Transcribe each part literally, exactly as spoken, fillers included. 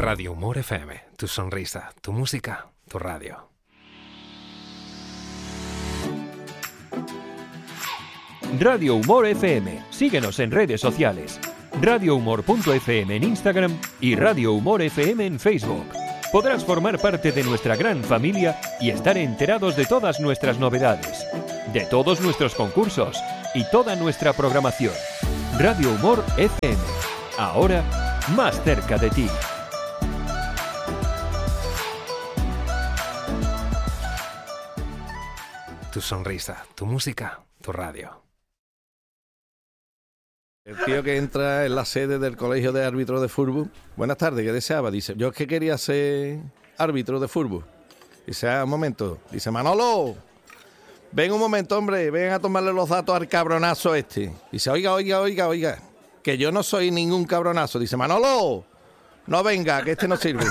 Radio Humor F M, tu sonrisa, tu música, tu radio. Radio Humor F M. Síguenos en redes sociales. radio humor punto f m en Instagram y Radio Humor F M en Facebook. Podrás formar parte de nuestra gran familia y estar enterados de todas nuestras novedades, de todos nuestros concursos y toda nuestra programación. Radio Humor F M. Ahora, más cerca de ti. Tu sonrisa, tu música, tu radio. El tío que entra en la sede del Colegio de Árbitros de Fútbol. Buenas tardes, ¿qué deseaba? Dice, yo es que quería ser árbitro de fútbol. Dice, ah, un momento. Dice, Manolo, ven un momento, hombre, ven a tomarle los datos al cabronazo este. Dice, oiga, oiga, oiga, oiga, que yo no soy ningún cabronazo. Dice, Manolo, no venga, que este no sirve.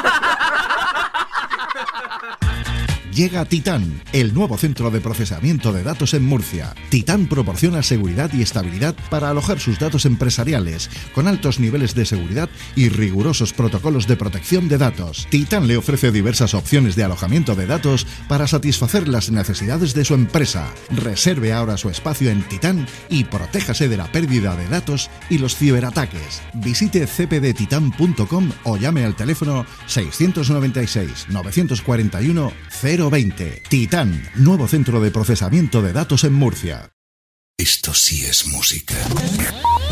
Llega Titán, el nuevo centro de procesamiento de datos en Murcia. Titán proporciona seguridad y estabilidad para alojar sus datos empresariales, con altos niveles de seguridad y rigurosos protocolos de protección de datos. Titán le ofrece diversas opciones de alojamiento de datos para satisfacer las necesidades de su empresa. Reserve ahora su espacio en Titán y protéjase de la pérdida de datos y los ciberataques. Visite c p d titan punto com o llame al teléfono seiscientos noventa y seis, novecientos cuarenta y uno, cero veinte. Titán, nuevo centro de procesamiento de datos en Murcia. Esto sí es música.